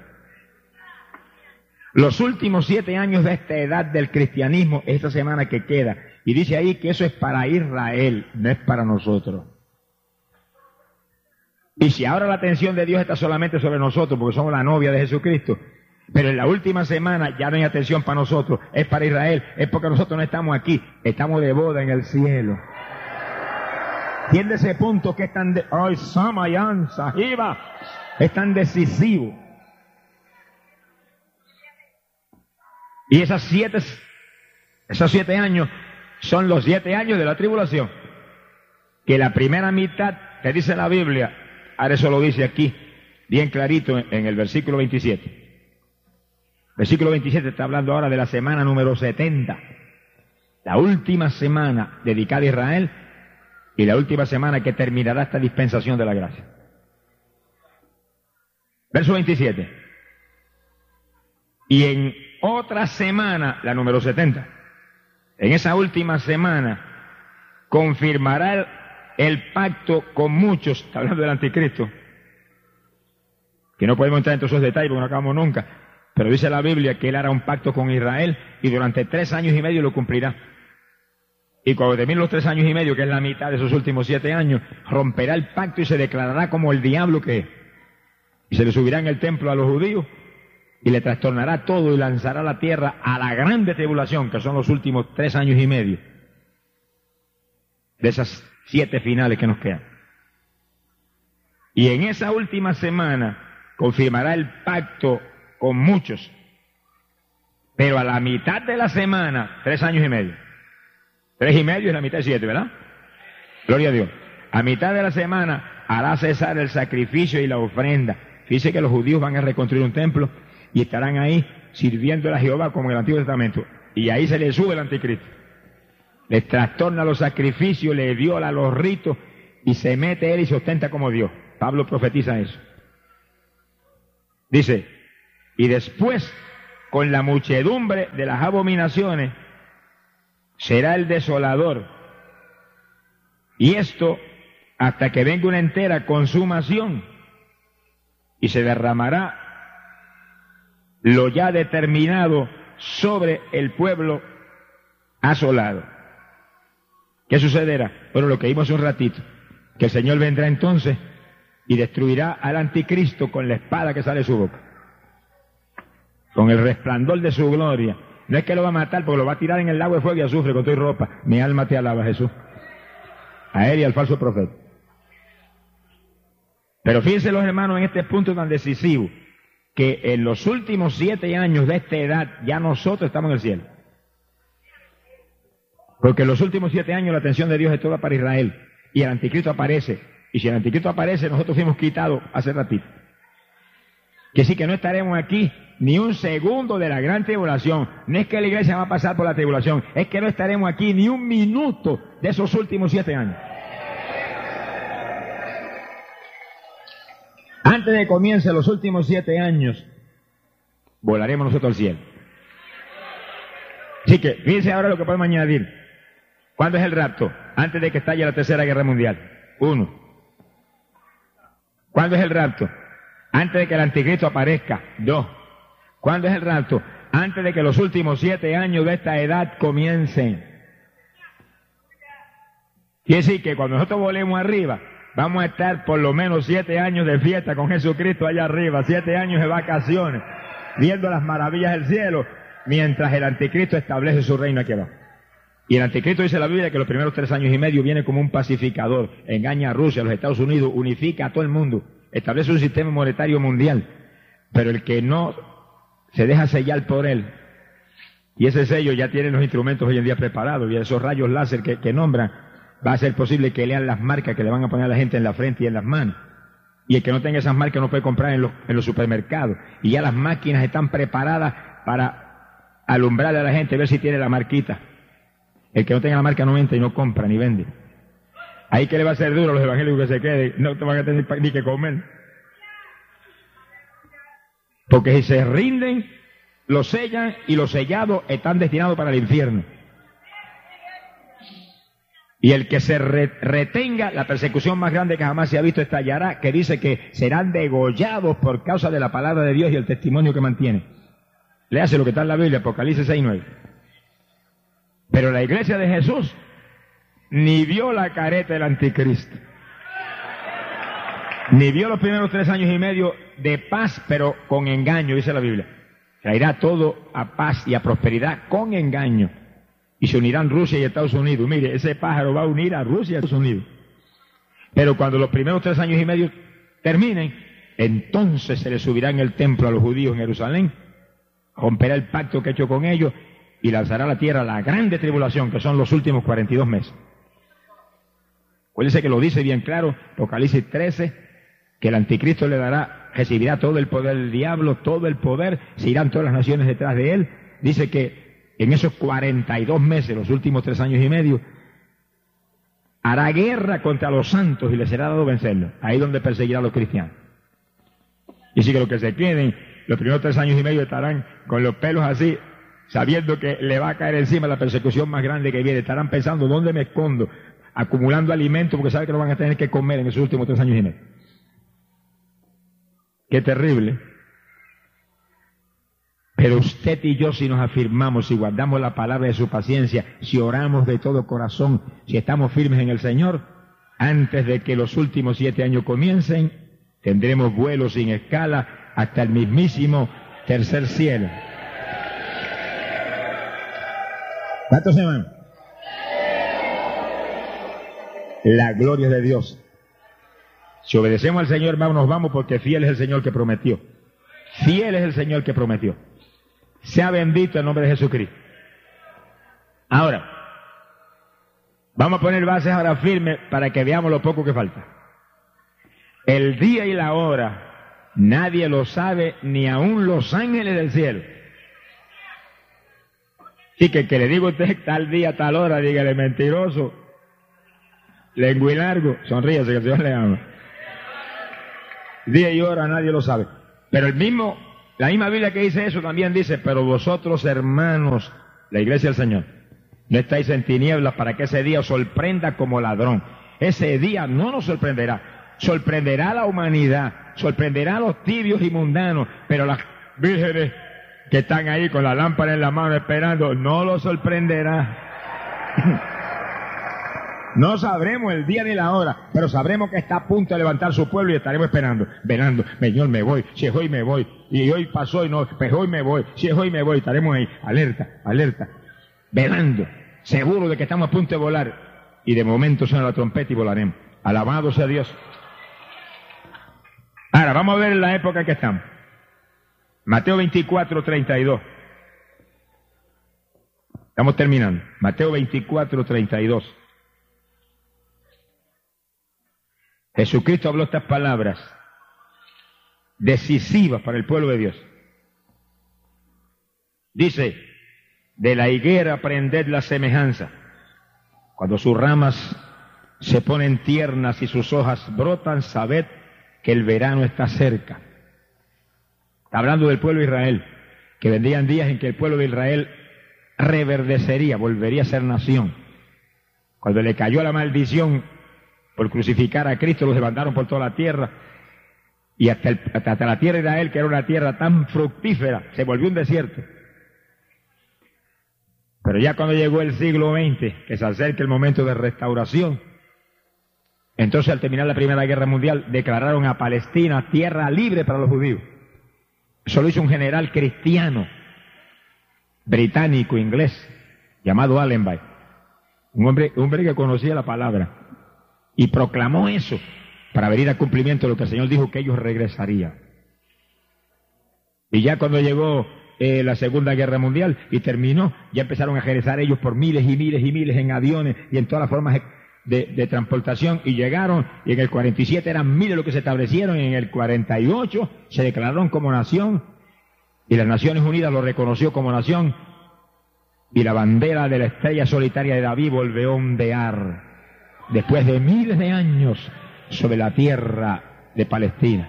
A: Los últimos 7 años de esta edad del cristianismo, esta semana que queda. Y dice ahí que eso es para Israel, no es para nosotros. Y si ahora la atención de Dios está solamente sobre nosotros, porque somos la novia de Jesucristo, pero en la última semana ya no hay atención para nosotros, es para Israel, es porque nosotros no estamos aquí, estamos de boda en el cielo. ¿Entiende ese punto que es tan es tan decisivo? Y esos 7 años son los 7 años de la tribulación. Que la primera mitad, que dice la Biblia, ahora eso lo dice aquí, bien clarito en el versículo 27. Versículo 27 está hablando ahora de la semana número 70. La última semana dedicada a Israel y la última semana que terminará esta dispensación de la gracia. Verso 27. Y en otra semana, la número 70, en esa última semana, confirmará el pacto con muchos, está hablando del anticristo, que no podemos entrar en todos esos detalles porque no acabamos nunca, pero dice la Biblia que él hará un pacto con Israel y durante 3 años y medio lo cumplirá. Y cuando termine los 3 años y medio, que es la mitad de esos últimos 7 años, romperá el pacto y se declarará como el diablo que es. Y se le subirá en el templo a los judíos y le trastornará todo y lanzará a la tierra a la grande tribulación, que son los últimos 3 años y medio de esas 7 finales que nos quedan. Y en esa última semana confirmará el pacto con muchos, pero a la mitad de la semana, 3 años y medio. 3 y medio es la mitad de 7, ¿verdad? Gloria a Dios. A mitad de la semana hará cesar el sacrificio y la ofrenda. Fíjese que los judíos van a reconstruir un templo y estarán ahí sirviendo a Jehová como en el Antiguo Testamento. Y ahí se le sube el anticristo. le trastorna los sacrificios, le viola los ritos y se mete él y se ostenta como Dios. Pablo profetiza eso. Dice, y después, con la muchedumbre de las abominaciones, será el desolador. Y esto hasta que venga una entera consumación y se derramará lo ya determinado sobre el pueblo asolado. ¿Qué sucederá? Bueno, lo que vimos hace un ratito, que el Señor vendrá entonces y destruirá al anticristo con la espada que sale de su boca, con el resplandor de su gloria. No es que lo va a matar, porque lo va a tirar en el lago de fuego y azufre con tu ropa. Mi alma te alaba, Jesús. A él y al falso profeta. Pero fíjense los hermanos en este punto tan decisivo, que en los últimos 7 años de esta edad ya nosotros estamos en el cielo. Porque en los últimos 7 años la atención de Dios es toda para Israel. Y el anticristo aparece. Y si el anticristo aparece, nosotros fuimos quitados hace ratito. Que sí que no estaremos aquí ni un segundo de la gran tribulación. No es que la iglesia va a pasar por la tribulación, es que no estaremos aquí ni un minuto de esos últimos 7 años. Antes de que comiencen los últimos 7 años, volaremos nosotros al cielo. Así que, fíjense ahora lo que podemos añadir. ¿Cuándo es el rapto? Antes de que estalle la Tercera Guerra Mundial. 1. ¿Cuándo es el rapto? Antes de que el anticristo aparezca. 2. ¿Cuándo es el rapto? Antes de que los últimos 7 años de esta edad comiencen. Quiere decir que cuando nosotros volemos arriba, vamos a estar por lo menos 7 años de fiesta con Jesucristo allá arriba, 7 años de vacaciones, viendo las maravillas del cielo, mientras el anticristo establece su reino aquí abajo. Y el anticristo, dice la Biblia, que los primeros 3 años y medio viene como un pacificador, engaña a Rusia, a los Estados Unidos, unifica a todo el mundo, establece un sistema monetario mundial. Pero el que no se deja sellar por él, y ese sello ya tiene los instrumentos hoy en día preparados, y esos rayos láser que nombran, va a ser posible que lean las marcas que le van a poner a la gente en la frente y en las manos. Y el que no tenga esas marcas no puede comprar en los supermercados. Y ya las máquinas están preparadas para alumbrarle a la gente, ver si tiene la marquita. El que no tenga la marca no entra y no compra ni vende. Ahí que le va a ser duro a los evangélicos que se queden, no te van a tener ni que comer. Porque si se rinden, los sellan y los sellados están destinados para el infierno. Y el que se retenga, la persecución más grande que jamás se ha visto estallará, que dice que serán degollados por causa de la palabra de Dios y el testimonio que mantiene. Léase lo que está en la Biblia, Apocalipsis 6:9. Pero la iglesia de Jesús ni vio la careta del anticristo, ni vio los primeros 3 años y medio de paz, pero con engaño, dice la Biblia. Traerá todo a paz y a prosperidad con engaño. Y se unirán Rusia y Estados Unidos. Mire, ese pájaro va a unir a Rusia y a Estados Unidos. Pero cuando los primeros 3 años y medio terminen, entonces se les subirá en el templo a los judíos en Jerusalén, romperá el pacto que ha hecho con ellos y lanzará a la tierra la grande tribulación, que son los últimos 42 meses. Acuérdense que lo dice bien claro, Apocalipsis 13, que el anticristo recibirá todo el poder del diablo, todo el poder, se irán todas las naciones detrás de él. Dice que en esos 42 meses, los últimos 3 años y medio, hará guerra contra los santos y les será dado vencerlos. Ahí donde perseguirá a los cristianos. Y así que los que se queden, los primeros 3 años y medio estarán con los pelos así, sabiendo que le va a caer encima la persecución más grande que viene. Estarán pensando, ¿dónde me escondo? Acumulando alimentos porque saben que no van a tener que comer en esos últimos 3 años y medio. Qué terrible. Pero usted y yo, si nos afirmamos, si guardamos la palabra de su paciencia, si oramos de todo corazón, si estamos firmes en el Señor, antes de que los últimos 7 años comiencen, tendremos vuelos sin escala hasta el mismísimo tercer cielo. ¿Cuántos se van? La gloria de Dios. Si obedecemos al Señor, hermano, nos vamos porque fiel es el Señor que prometió. Fiel es el Señor que prometió. Sea bendito el nombre de Jesucristo. Ahora, vamos a poner bases ahora firmes para que veamos lo poco que falta. El día y la hora, nadie lo sabe, ni aun los ángeles del cielo. Sí, que le digo a usted tal día, tal hora, dígale mentiroso, lenguilargo, sonríase que el Señor le ama. Día y hora nadie lo sabe. Pero la misma Biblia que dice eso también dice, pero vosotros hermanos, la iglesia del Señor, no estáis en tinieblas para que ese día os sorprenda como ladrón. Ese día no nos sorprenderá a la humanidad, sorprenderá a los tibios y mundanos, pero las vírgenes que están ahí con la lámpara en la mano esperando, no los sorprenderá. No sabremos el día ni la hora, pero sabremos que está a punto de levantar su pueblo y estaremos esperando, velando. Señor, me voy, si es hoy me voy, y hoy pasó y no, pues hoy me voy, si es hoy me voy, estaremos ahí, alerta, alerta, velando, seguro de que estamos a punto de volar, y de momento suena la trompeta y volaremos. Alabado sea Dios. Ahora, vamos a ver la época en que estamos. Mateo 24, 32. Estamos terminando. Mateo 24, 32. Jesucristo habló estas palabras decisivas para el pueblo de Dios. Dice, de la higuera aprended la semejanza. Cuando sus ramas se ponen tiernas y sus hojas brotan, sabed que el verano está cerca. Está hablando del pueblo de Israel, que vendrían días en que el pueblo de Israel reverdecería, volvería a ser nación. Cuando le cayó la maldición por crucificar a Cristo, los levantaron por toda la tierra, y hasta la tierra de Israel, que era una tierra tan fructífera, se volvió un desierto. Pero ya cuando llegó el siglo XX, que se acerca el momento de restauración, entonces al terminar la Primera Guerra Mundial, declararon a Palestina tierra libre para los judíos. Eso lo hizo un general cristiano, británico, inglés, llamado Allenby, un hombre que conocía la palabra, y proclamó eso para venir a cumplimiento de lo que el Señor dijo, que ellos regresarían. Y ya cuando llegó la Segunda Guerra Mundial y terminó, ya empezaron a regresar ellos por miles y miles y miles en aviones y en todas las formas de transportación, y llegaron, y en el 47 eran miles los que se establecieron, y en el 48 se declararon como nación, y las Naciones Unidas lo reconoció como nación, y la bandera de la estrella solitaria de David volvió a ondear, después de miles de años, sobre la tierra de Palestina.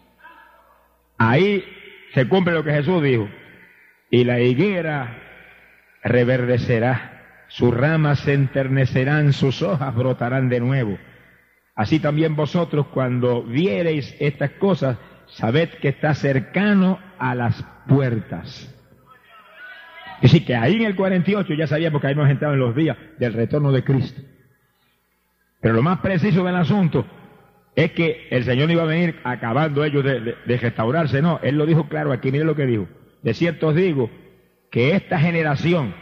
A: Ahí se cumple lo que Jesús dijo, y la higuera reverdecerá, sus ramas se enternecerán, sus hojas brotarán de nuevo. Así también vosotros, cuando viereis estas cosas, sabed que está cercano a las puertas. Es decir, que ahí en el 48 ya sabíamos que habíamos entrado en los días del retorno de Cristo. Pero lo más preciso del asunto es que el Señor no iba a venir acabando ellos de restaurarse, no. Él lo dijo claro aquí, miren lo que dijo. De cierto os digo que esta generación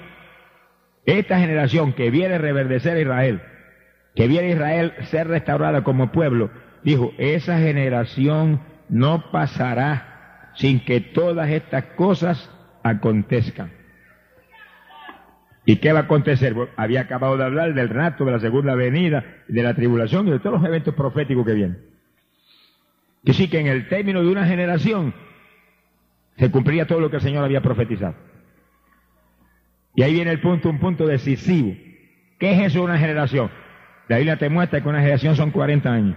A: que viene a reverdecer a Israel, que viene a Israel ser restaurada como pueblo, dijo, esa generación no pasará sin que todas estas cosas acontezcan. ¿Y qué va a acontecer? Bueno, había acabado de hablar del rapto, de la segunda venida, de la tribulación y de todos los eventos proféticos que vienen. Que sí, que en el término de una generación se cumplía todo lo que el Señor había profetizado. Y ahí viene un punto decisivo. ¿Qué es eso de una generación? La Biblia te muestra que una generación son 40 años.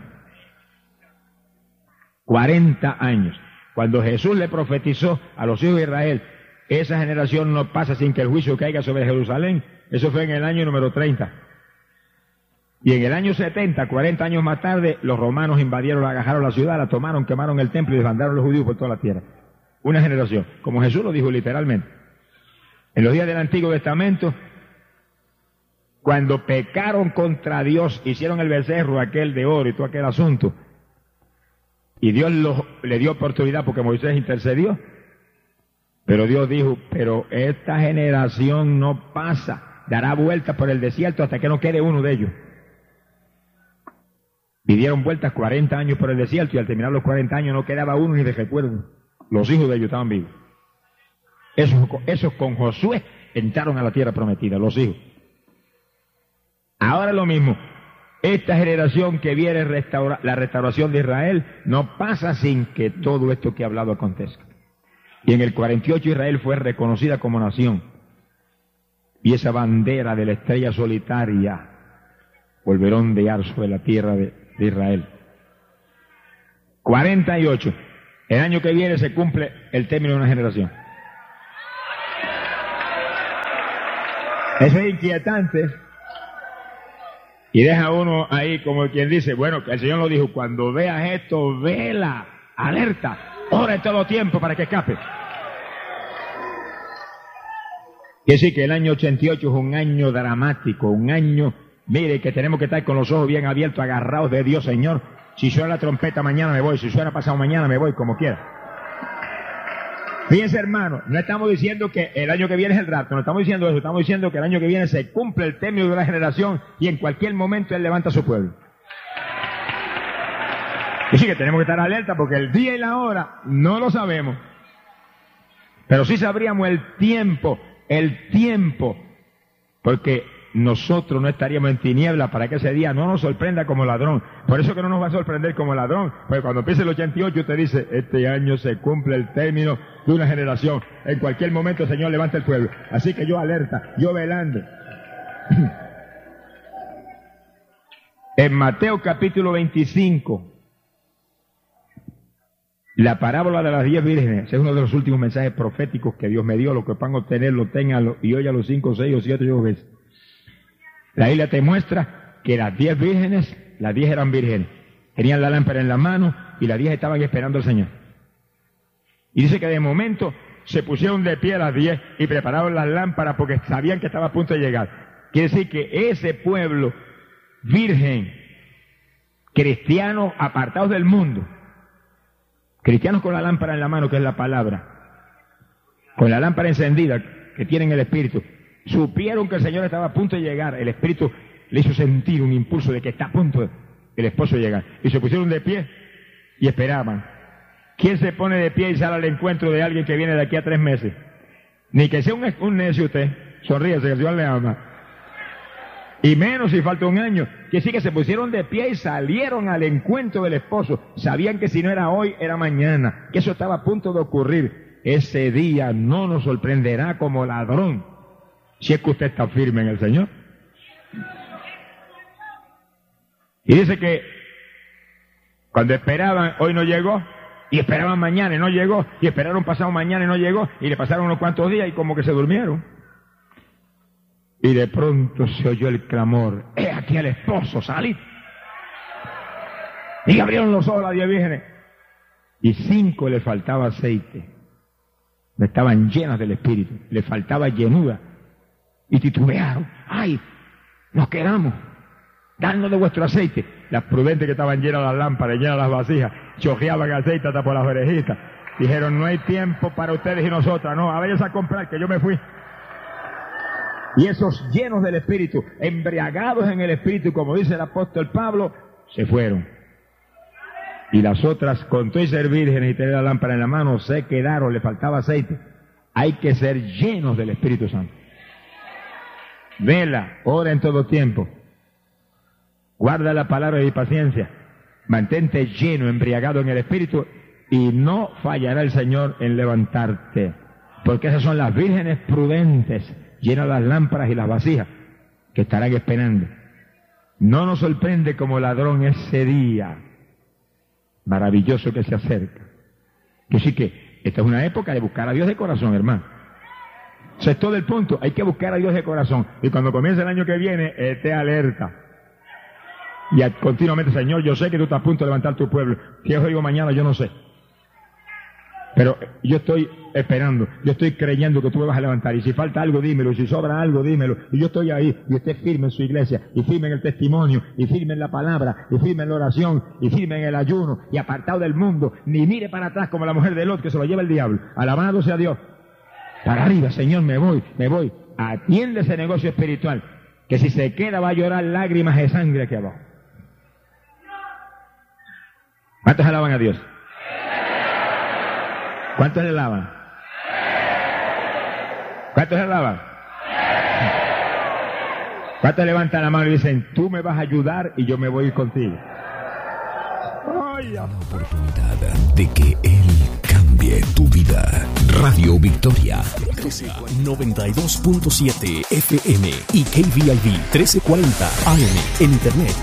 A: 40 años. Cuando Jesús le profetizó a los hijos de Israel, esa generación no pasa sin que el juicio caiga sobre Jerusalén. Eso fue en el año número 30. Y en el año 70, 40 años más tarde, los romanos invadieron, agajaron la ciudad, la tomaron, quemaron el templo y desbandaron a los judíos por toda la tierra. Una generación, como Jesús lo dijo literalmente. En los días del Antiguo Testamento, cuando pecaron contra Dios, hicieron el becerro aquel de oro y todo aquel asunto, y Dios le dio oportunidad porque Moisés intercedió, pero Dios dijo, pero esta generación no pasa, dará vueltas por el desierto hasta que no quede uno de ellos. Y dieron vueltas 40 años por el desierto, y al terminar los 40 años no quedaba uno ni de recuerdo. Los hijos de ellos estaban vivos. Esos con Josué entraron a la tierra prometida, los hijos. Ahora lo mismo. Esta generación que viene la restauración de Israel no pasa sin que todo esto que he hablado acontezca. Y en el 48 Israel fue reconocida como nación. y esa bandera de la estrella solitaria volverá a ondear sobre la tierra de Israel. 48. El año que viene se cumple el término de una generación. Eso es inquietante. Y deja uno ahí como quien dice, bueno, que el Señor lo dijo, cuando veas esto, vela, alerta, ora en todo tiempo para que escape. Quiere decir que el año 88 es un año dramático, un año, mire, que tenemos que estar con los ojos bien abiertos, agarrados de Dios, Señor. Si suena la trompeta mañana me voy, si suena pasado mañana me voy, como quiera. Fíjense, hermano, no estamos diciendo que el año que viene es el rapto, no estamos diciendo eso, estamos diciendo que el año que viene se cumple el término de la generación y en cualquier momento Él levanta a su pueblo. Y sí que tenemos que estar alerta porque el día y la hora no lo sabemos, pero sí sabríamos el tiempo, porque nosotros no estaríamos en tinieblas para que ese día no nos sorprenda como ladrón. Por eso que no nos va a sorprender como ladrón, porque cuando empiece el 88 usted dice, este año se cumple el término de una generación. En cualquier momento el Señor levanta el pueblo. Así que yo alerta, yo velando. En Mateo capítulo 25, la parábola de las 10 vírgenes, es uno de los últimos mensajes proféticos que Dios me dio. Lo que van a obtenerlo, ténganlo y oigan los 5, 6 o 7 veces. La Biblia te muestra que las 10 vírgenes, las 10 eran vírgenes, tenían la lámpara en la mano y las 10 estaban esperando al Señor. Y dice que de momento se pusieron de pie las 10 y prepararon las lámparas porque sabían que estaba a punto de llegar. Quiere decir que ese pueblo virgen, cristianos apartados del mundo, cristianos con la lámpara en la mano, que es la palabra, con la lámpara encendida, que tienen el Espíritu, supieron que el Señor estaba a punto de llegar. El Espíritu le hizo sentir un impulso de que está a punto el esposo de llegar. Y se pusieron de pie y esperaban. ¿Quién se pone de pie y sale al encuentro de alguien que viene de aquí a 3 meses? Ni que sea un necio usted. Sonríese, que el Señor le ama. Y menos si falta un año. Que sí que se pusieron de pie y salieron al encuentro del esposo. Sabían que si no era hoy, era mañana. Que eso estaba a punto de ocurrir. Ese día no nos sorprenderá como ladrón, si es que usted está firme en el Señor. Y dice que cuando esperaban, hoy no llegó, y esperaban mañana y no llegó, y esperaron pasado mañana y no llegó, y le pasaron unos cuantos días y como que se durmieron. Y de pronto se oyó el clamor, ¡he aquí al esposo, salid! Y abrieron los ojos las 10 vírgenes, y 5 le faltaba aceite. Estaban llenas del Espíritu, le faltaba llenura. Y titubearon, ¡ay! Nos quedamos, darnos de vuestro aceite. Las prudentes que estaban llenas las lámparas, llenas las vasijas, chorreaban aceite hasta por las orejitas. Dijeron, no hay tiempo para ustedes y nosotras, no, a ver a comprar, que yo me fui. Y esos llenos del Espíritu, embriagados en el Espíritu, como dice el apóstol Pablo, se fueron. Y las otras, con todo y ser vírgenes y tener la lámpara en la mano, se quedaron, le faltaba aceite. Hay que ser llenos del Espíritu Santo. Vela, ora en todo tiempo. Guarda la palabra y paciencia. Mantente lleno, embriagado en el Espíritu y no fallará el Señor en levantarte. Porque esas son las vírgenes prudentes, llenas las lámparas y las vasijas, que estarán esperando. No nos sorprende como ladrón ese día maravilloso que se acerca. Que sí que esta es una época de buscar a Dios de corazón, hermano. Ese es todo el punto. Hay que buscar a Dios de corazón. Y cuando comience el año que viene, esté alerta. Y continuamente, Señor, yo sé que tú estás a punto de levantar tu pueblo. Si os digo mañana, yo no sé. Pero yo estoy esperando, yo estoy creyendo que tú me vas a levantar. Y si falta algo, dímelo. Y si sobra algo, dímelo. Y yo estoy ahí. Y usted firme en su iglesia. Y firme en el testimonio. Y firme en la palabra. Y firme en la oración. Y firme en el ayuno. Y apartado del mundo. Ni mire para atrás como la mujer de Lot, que se lo lleva el diablo. Alabado sea Dios. Para arriba, Señor, me voy. Atiende ese negocio espiritual, que si se queda va a llorar lágrimas de sangre aquí abajo. ¿Cuántos alaban a Dios? ¿Cuántos le alaban? ¿Cuántos le alaban? ¿Cuántos levantan la mano y dicen, tú me vas a ayudar y yo me voy contigo?
B: La oportunidad de que Él cambie cambie tu vida. Radio Victoria 92.7 FM y KVIV 1340 AM. En internet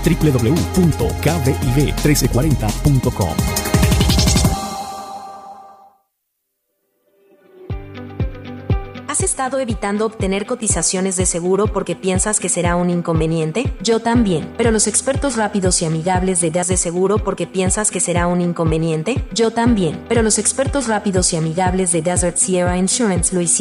B: www.kviv1340.com.
C: ¿Has estado evitando obtener cotizaciones de seguro porque piensas que será un inconveniente? Yo también. ¿Pero los expertos rápidos y amigables de DAS de seguro porque piensas que será un inconveniente? Yo también. ¿Pero los expertos rápidos y amigables de Desert Sierra Insurance lo hicieron